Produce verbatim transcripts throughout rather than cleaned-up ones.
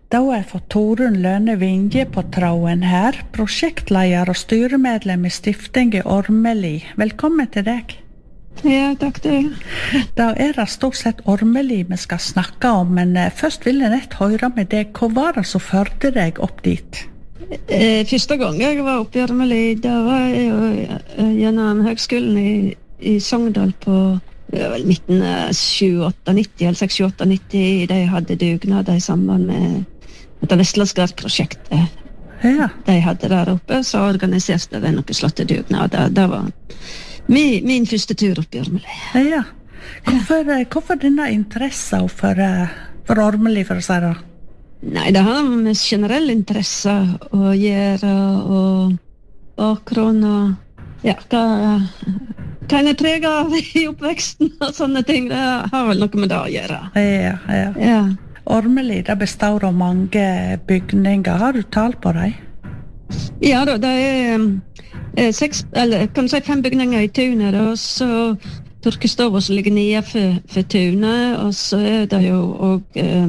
Da har jeg fått Torunn Lønne Vinje på tråden her, prosjektleder og styremedlem i Stiftingen Ormeli. Velkommen til deg. Ja, takk det. Da er det stort sett Ormeli vi skal snakke om, men først vil jeg nett høre med deg. Hva var det som førte deg opp dit? Eh, første gang jeg var oppe i Ormeli, da var jeg jo gjennom høgskolen i, i Sogndal på ja, vel, midten av tjueåtte-nitti, eller seks tjueåtte nitti, de hadde dugnad i samband med dette Vestlandsgard-prosjektet. Ja. De hadde der oppe, så organiserte de noen slåttedugnader. Det var min, min første tur opp i Ormeli. Ja. Hvorfor, hvorfor denne interessen for, for Ormeli, for å si det? Nei, det har med generell interesse å gjøre, og bakgrunn, og ja, hva, hva en er preget av i oppveksten, og sånne ting. Det har vel noe med det å gjøre. Ja, ja. Ja. Ormeli, det består av mange bygninger. Har du tall på dem? Ja da, det er eh, seks, eller kan du si fem bygninger i tunet, og så tørkestova som ligger nede for, for tunet, og så er det jo og, eh,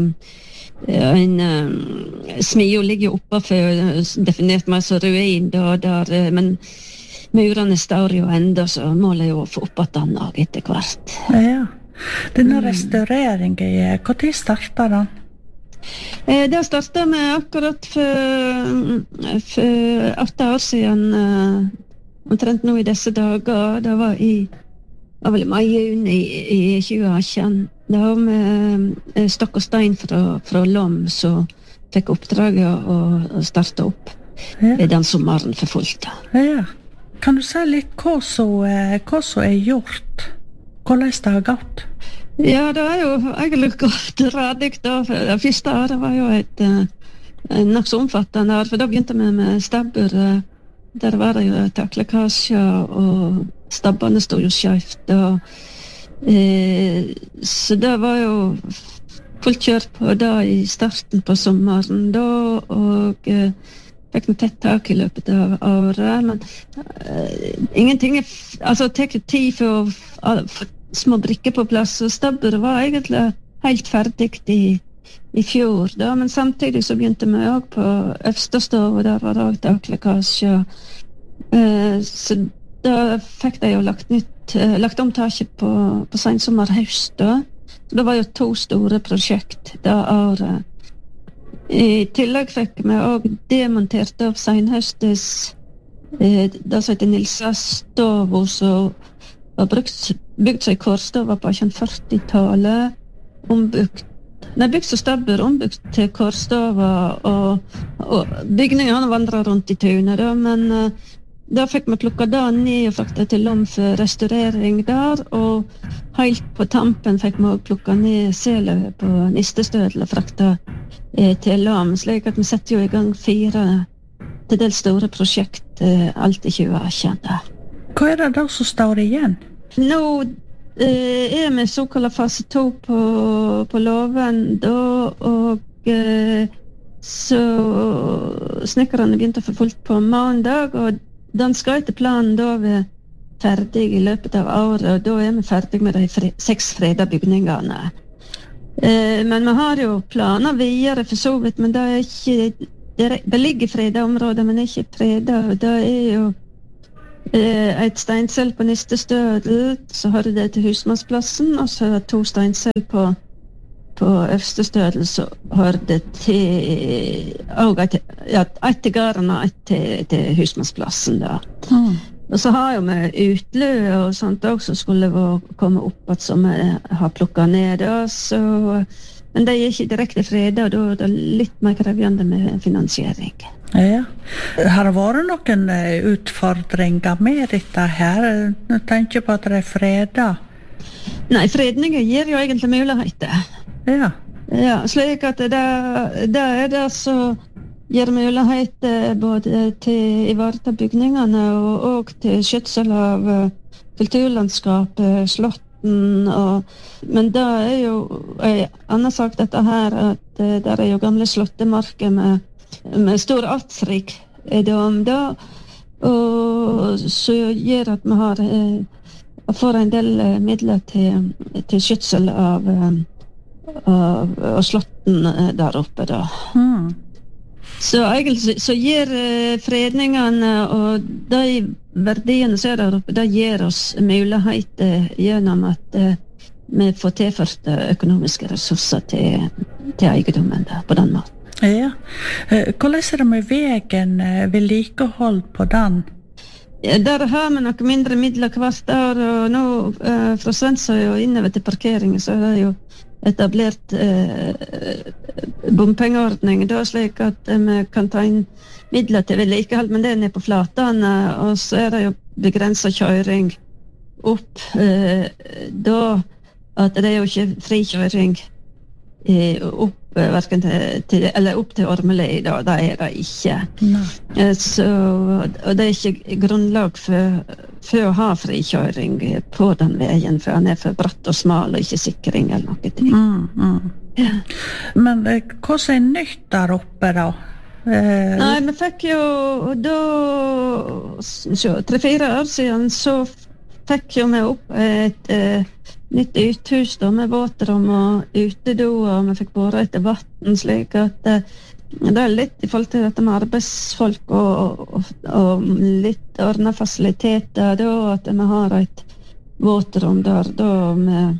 en eh, smio ligger jo oppe for definert meg som ruin, da, der, eh, men murene står jo enda, så målet jo å få opp at den og etter hvert. Ja. Denne restaureringen, hva tid startet den? Eh, det startet med akkurat for, for åtte år siden, eh, omtrent nå i disse dager. Det var i, var vel i mai-juni i tjueatten. Det var med eh, Stokk og Stein fra, fra Lom som fikk oppdraget å, å starte opp ja. Den sommeren for fullt. Ja. Kan du si litt hva som, hva som er gjort? Hvordan det har gått? Ja, det er jo egentlig gått radig da. Det første året var jo et uh, nok så omfattende år, for da begynte vi med stabbur. Uh, der var det jo taklekkasjer, og stabbene stod jo skjøft. Og, uh, så det var jo fullt kjørt på da i starten på sommeren da, og uh, fikk noe tett tak i løpet av året, men uh, ingenting er, altså det tek tid for å få små brikker på plass, og stabburet var egentlig helt ferdig i, i fjor da, men samtidig så begynte vi også på Øvstestov, og der var det også taklekkasje, uh, så da fikk de jo lagt nytt, uh, lagt om taket på, på sensommer-høst da, så det var jo to store prosjekt da året. I tillegg fikk vi også demontert av senhøstes eh, det som heter Nilsa Stovo, som var brukt, bygd seg korstova på førti-tallet, ombygd, nei, bygd som stabbur, ombygd til korstova, og, og bygningene vandret rundt i tunet, da, men uh, da fikk vi plukket det ned og fraktet til Lom for restaurering der, og helt på tampen fikk vi plukket ned selet på Nistestødel og fraktet eh, til Lom, slik at vi setter jo i gang fire til dels store prosjekt eh, alt i tjueatten. Hva er det da som står igjen? Nå eh, er vi såkalt fase to på, på loven da, og eh, så snekkerne begynte å få fullt på mandag, og den skal etter planen da være ferdig i løpet av året, og da er vi ferdig med de fre- seks freda bygningene. Eh, men vi har jo planer videre for så vidt, men det er ikke, det, det ligger freda områder, men ikke freda, og det er jo eh, et steinsel på Nistestødel, så har det til Husmannsplassen, og så er det to steinsel på på Øvstestødel, så har det til og et, ja, et til gården og et til, til Husmannsplassen da. Mm. Og så har jo vi utlø og sånt også, skulle vi komme opp at som vi har plukket ned da, så, men det er ikke direkte fredag, og da er det litt mer krevende med finansiering. Ja. Har det vært noen utfordringer med dette her? Jeg tenker på at det er fredag. Nei, fredninger gir jo egentlig muligheter. Ja. Ja, slik at det, det er det som gir mulighet både til å ivareta bygningene og, og til skjøtsel av kulturlandskapet, slotten, og, men det er jo en annen sak dette her, at det er jo gamle slottemarker med, med stor artsrik om det, og så gjør at vi har får en del midler til, til skjøtsel av av, av slotten der oppe da. Mm. Så egentlig så gir eh, fredningene og de verdiene som er der oppe, det gir oss muligheter gjennom at eh, vi får tilført økonomiske ressurser til, til eiendommen da, på den måten. Ja. Eh, Hvordan er det med veien, eh, vedlikehold på den? Ja, der har vi noe mindre midler hvert år, og nå eh, fra Svendsøy og innover til parkeringen så er det jo etablert eh, bompengeordning, da, slik at eh, vi kan ta inn midler til vedlikehold, men det er nede på flatene, og så er det jo begrenset kjøring opp, eh, da at det er jo ikke frikjøring eh, opp hverken til, til, eller opp til Ormeli, da, det er det ikke. Nei. Så, og det er ikke grunnlag for, for å ha frikjøring på den veien, for han er for bratt og smal og ikke sikring eller noe ting. Mm, mm. Ja. Men eh, hva er nytt der oppe da? Eh, Nei, vi fikk jo da, så, tre-fire år siden, så fikk jo vi opp et eh, nytt uthus da, med våtrom og utedoer, og vi fikk båret etter vatten, slik at eh, det er litt i forhold til dette med arbeidsfolk og, og, og litt ordnet fasiliteter, da, at vi har et våtrom der, da med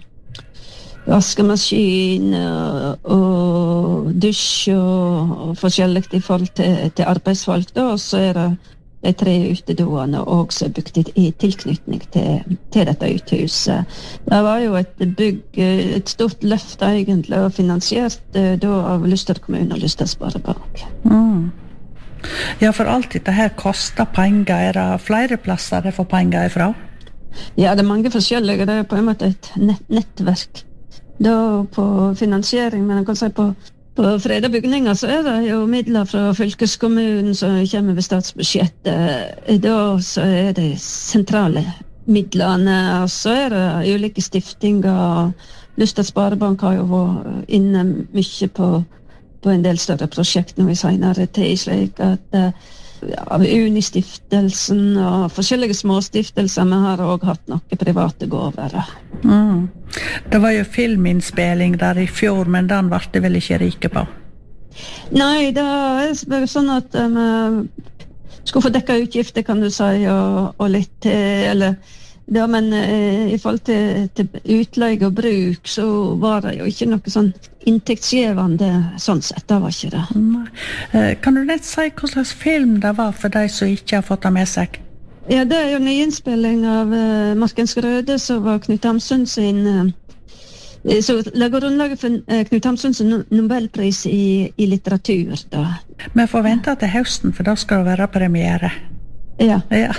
vaskemaskin og, og dusj og, og forskjellig i forhold til, til arbeidsfolk, da, og så er det de tre utedoene også er bygd i, i tilknytning til, til dette uthuset. Det var jo et bygg, et stort løft egentlig, og finansiert da av Luster kommune og Luster Sparebank. Mm. Ja, for alt dette her koster penger. Er det flere plasser det får penger ifra? Ja, det er mange forskjellige. Det er på en måte et nett, nettverk da på finansiering, men jeg kan si på På freda bygninger så er det jo midler fra fylkeskommunen som kommer ved statsbudsjettet. Da så er det sentrale midlene, og så er det ulike stiftinger. Luster Sparebank har jo vært inne mye på, på en del større prosjekt nå i senere tid, slik at ja, Unistiftelsen og forskjellige småstiftelser, vi har også hatt noen private gåver. Mm. Det var jo filminnspilling der i fjor, men den ble det vel ikke rike på? Nei, det er bare sånn at vi um, skulle få dekket utgifter, kan du si, og, og litt til, eller ja, men eh, i forhold til, til utleie og bruk, så var det jo ikke noe sånn inntektsgivende sånn sett, det var ikke det. Nei. Eh, kan du nett si hva slags film det var for de som ikke har fått det med seg? Ja, det er jo nyinnspilling av uh, Markens Grøde, som var Knut Hamsun sin uh, så lager grunnlaget for uh, Knut Hamsuns Nobelpris i, i litteratur da. Vi får vente til høsten, for da skal det være premiere. Ja. Ja.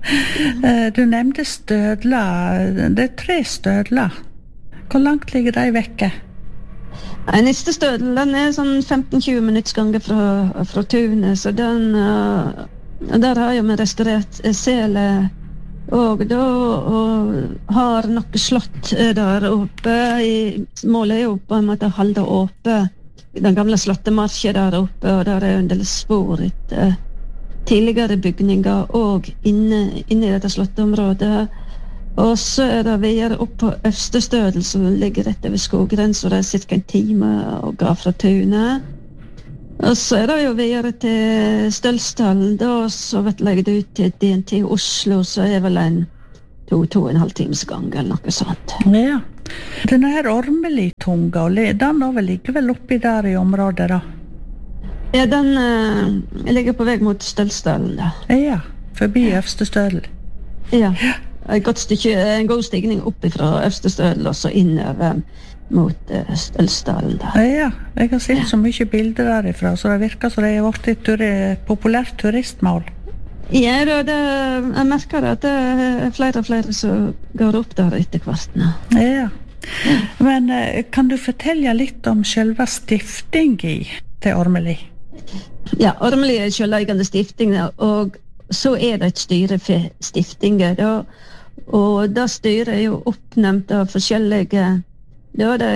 Du nevnte stødler. Det er tre stødler. Hvor langt ligger de vekke? Neste stødel, den er sånn femten til tjue minutts gange fra, fra tunet, så den uh, der har jo vi restaurert sele og da og har noe slott der oppe. I, målet er jo på en måte å holde oppe den gamle slottemarken der oppe, og der er jo en del spor etter uh, tidligere bygninger og inne, inne i dette slottområdet. Og så er det videre opp på Øverstestødel, som ligger rett over skoggrensen, og det er cirka en time å gå fra tunet. Og så er det jo videre til Stølsdalen, da, så vet jeg det ut til D N T Oslo, så er vel en to, to og en halv times gang, eller noe sånt. Ja. Denne her Ormeli-tunga, den da vel ligger vel oppi der i området da? Ja, den uh, ligger på vei mot Stølsdalen, da. Ja, forbi Øverstestødel. Ja, et godt stykke, en god stigning opp fra Øverstestødel, og så innover mot uh, Stølsdalen, da. Ja, jeg har sett så mye bilder derifra, så det virker som det er vært et turi, populært turistmål. Ja, da, det, jeg merker at det er flere og flere som går opp der etter hvert nå. Ja, men uh, kan du fortelle litt om selve stiftingen til Ormeli? Ja, Ormeli er selveiende stifting, og så er det et styre for stiftinger, da. Og det styret er jo oppnevnt av forskjellige, da det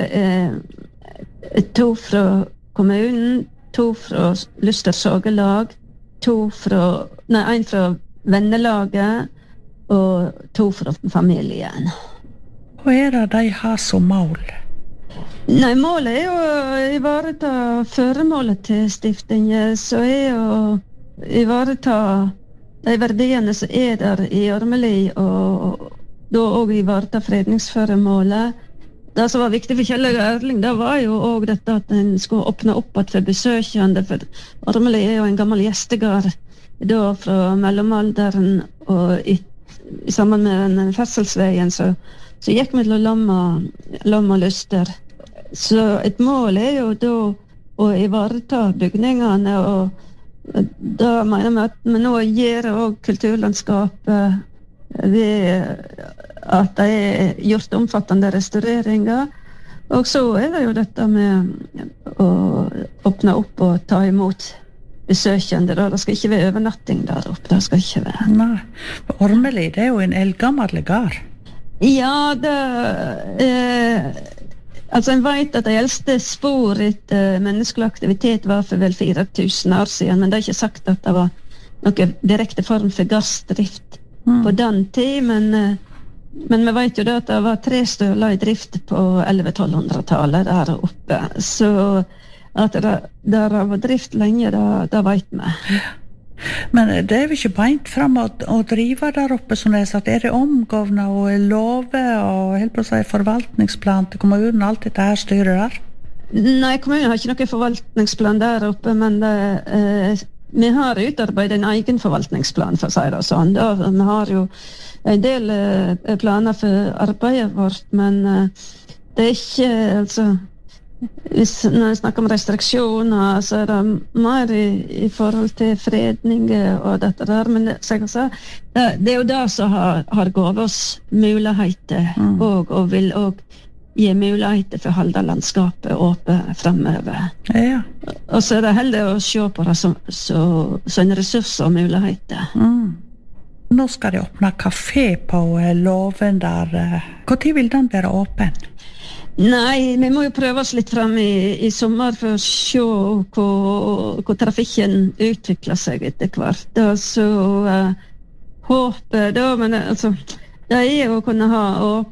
er to fra kommunen, to fra Luster Sagelag, to fra, nei, en fra vennelaget, og to fra familien. Hva er det de har som mål? Nei, målet er jo å ivareta føremålet til stiftingen, så er å ivareta de verdiene som er der i Ormeli, og da også ivareta fredningsføremålet. Det som var viktig for Kjell og Erling, det var jo også dette at en skulle åpne opp at for besøkende, for Ormeli er jo en gammel gjestegard da fra mellomalderen, og i, sammen med den ferselsveien så, så gikk vi til Lomma, Lomma Lyster. Så et mål er jo da å ivareta bygningene, og da mener vi at vi nå gir også kulturlandskapet ved at det er gjort omfattende restaureringer. Og så er det jo dette med å åpne opp og ta imot besøkende. Det skal ikke være overnatting der oppe. Det skal ikke være. Nei, Ormeli, det er jo en eldgammel gard. Ja, det eh, altså en vet at de eldste spor etter menneskelig aktivitet var for vel fire tusen år siden, men det er ikke sagt at det var noe direkte form for gassdrift mm. på den tid, men, men vi vet jo da at det var tre støler i drift på elleve-tolv-hundretallet der oppe, så at det der var drift lenge, det, det vet vi. Men det er jo ikke beint frem å, å drive der oppe, som det er sagt. Er det omgående og love og helt på å si forvaltningsplan til kommunen, alt dette her styrer der? Nei, kommunen har ikke noen forvaltningsplan der oppe, men det, eh, vi har utarbeidet en egen forvaltningsplan, for å si det sånn. Da, vi har jo en del eh, planer for arbeidet vårt, men eh, det er ikke, altså, hvis, når jeg snakker om restriksjoner, så er det mer i, i forhold til fredning og dette der, men det, så jeg sa, det, det er jo det som har, har gått oss muligheter, mm. og, og vil også gi muligheter for å holde landskapet åpent fremover. Ja. Og så er det heller å se på det som, så, som en ressurs og muligheter. Mm. Nå skal de åpne kafé på Låven der. Hvor tid vil den være åpen? Nei, vi må jo prøve oss litt frem i, i sommer for å se hvor, hvor trafikken utvikler seg etter hvert. Da, så uh, håper da, men altså, det er jo å kunne ha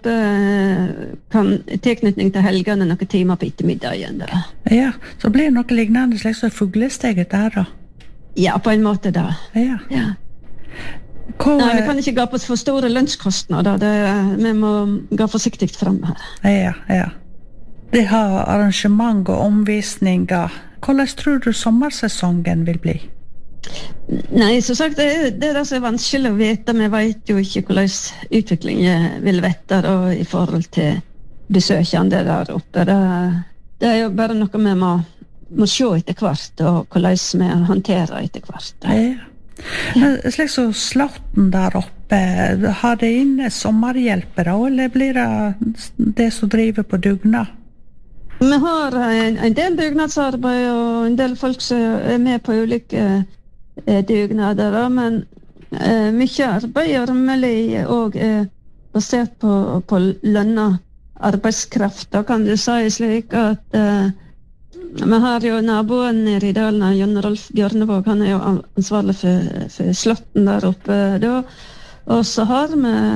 åpen kan, tilknytning til helgene noen timer på ettermiddagen. Da. Ja, så blir det noe lignende slags fuglesteget der da? Ja, på en måte da. Ja. Ja. Hvor, Nei, vi kan ikke gå på for store lønnskostnader. Det, vi må gå forsiktig frem her. Ja, ja. De har arrangement og omvisninger. Hvordan tror du sommersesongen vil bli? Nei, som sagt, det er det, det som er vanskelig å vite. Vi vet jo ikke hvordan utviklingen vil vette da, i forhold til besøkende der oppe. Det, det er jo bare noe vi må, må se etter hvert, og hvordan vi håndterer etter hvert. Ja. Slik så Slåtten der oppe, har det inne sommerhjelpere, eller blir det det som driver på dugnad? Vi har en, en del dugnadsarbeid og en del folk som er med på ulike eh, dugnader, men eh, mye arbeid i Ormeli og er basert på, på lønna arbeidskraft. Da kan du si slik at eh, vi har jo naboen nede i dalen, Jon Rolf Bjørnevåg, han er jo ansvarlig for, for Slåtten der oppe da. Og så har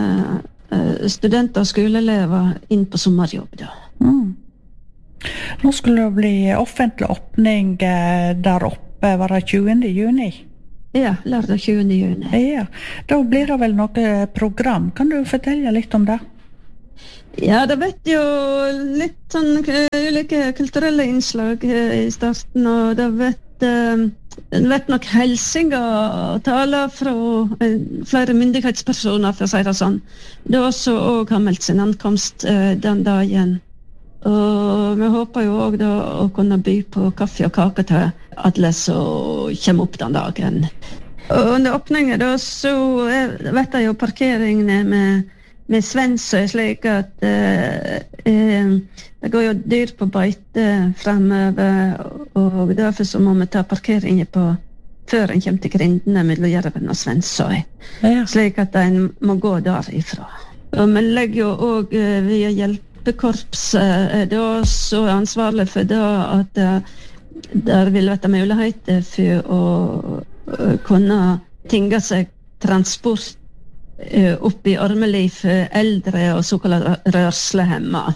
vi studenter og skoleelever inn på sommerjobb da. Mm. Nå skulle det bli offentlig åpning der oppe, var det tjuende juni? Ja, lørdag tjuende juni. Ja, da blir det vel noe program. Kan du fortelle litt om det? Ja, det vet jo litt sånn ulike kulturelle innslag i starten, og det vet, uh, vet nok helsinger og taler fra uh, flere myndighetspersoner, for å si det sånn. Det har også også meldt sin ankomst uh, den dagen. Og vi håper jo også da å kunne by på kaffe og kake til alle som kommer opp den dagen. Og under åpningen da, så vet jeg jo parkeringene med med Svensøy, slik at eh, eh, det går jo dyr på beite fremover, og derfor så må vi ta parkeringen på før en kommer til grindene mellom Jerven og Svensøy, ja. Slik at en må gå derifra. Og vi legger jo også eh, via hjelpekorpset eh, da, så er ansvarlig for det at eh, der vil være muligheter for å uh, kunne tinge seg transport oppe i Ormeli for eldre og såkalt rørslehemma.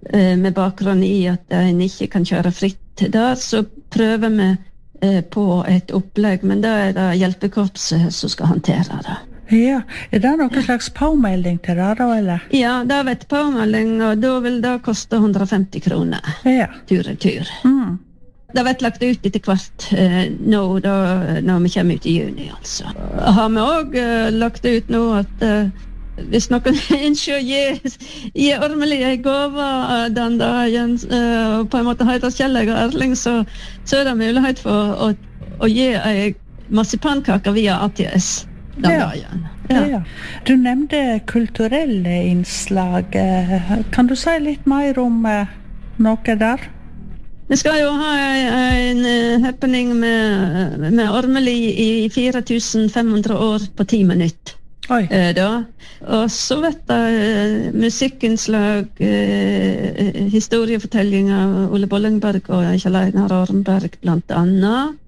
med bakgrunn i at en ikke kan kjøre fritt der, så prøver vi på et opplegg, men da er det hjelpekorpset som skal håndtere det. Ja, er det noen slags påmelding til det da, eller? Ja, det er et påmelding, og da vil det koste hundre og femti kroner. Ja. Tur og tur. Mm. Det har vært lagt ut etter hvert eh, nå, da, når vi kommer ut i juni, altså. Har vi også eh, lagt ut nå at eh, hvis noen ønsker å gi, gi Ormeli en gave den dagen, eh, og på en måte heter Kjelleg og Erling, så, så er det mulighet for å, å gi en marsipankake via A T S den ja. dagen. Ja. Ja. Du nevnte kulturelle innslag. Kan du si litt mer om eh, noe der? Vi skal jo ha en, en happening med, med Ormeli i fire tusen fem hundre år på ti minutter. Oi. Eh, da. Og så vet det eh, musikkinnslag, eh, historiefortelling av Ole Bollingberg og Kjell Einar Arnberg blant annet.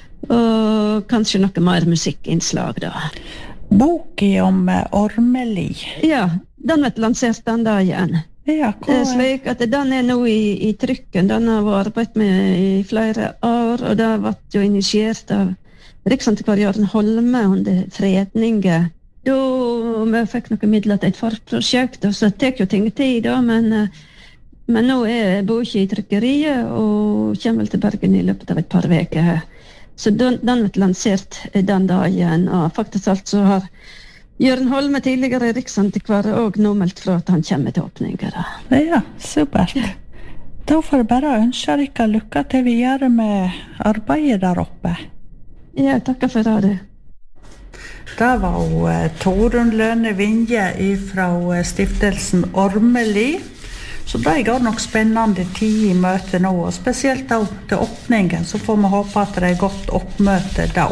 Og kanskje noe mer musikkinnslag da. Boken om Ormeli. Ja, den vet lansert den dagen. Ja, det er slik at den er nå i, i trykken. Den har vært arbeidet med i flere år, og det har vært jo initiert av Riksantikvar Jørgen Holme under fredningen. Da vi fikk noen midler til et forprosjekt, og så tek jo ting tid da, men, men nå er boken i trykkeriet og kommer vel til Bergen i løpet av et par veker. Så den, den ble lansert den dagen, og faktisk alt så har Jørgen Holme, tidligere riksantikvar, og nå meldt fra at han kommer til åpninger. Ja, supert. Da får jeg bare ønske dere lykke til videre med arbeidet der oppe. Ja, takk for det. Det var jo Torunn Lønne Vinje fra stiftelsen Ormeli. Så det går nok spennende tid i møtet nå, og spesielt da til åpningen, så får vi håpe at det er godt oppmøte da.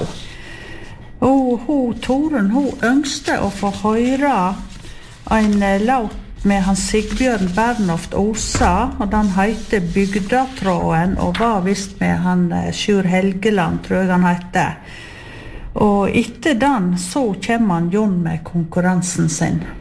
Og hun, Torunn, hun ønskte å få høre en låt med hans Sigbjørn Bernhoft Osa, og den heter Bygdatråden, og var vist med han Sjur Helgeland, tror jeg han heter. Og etter den så kommer han Jon med konkurransen sin.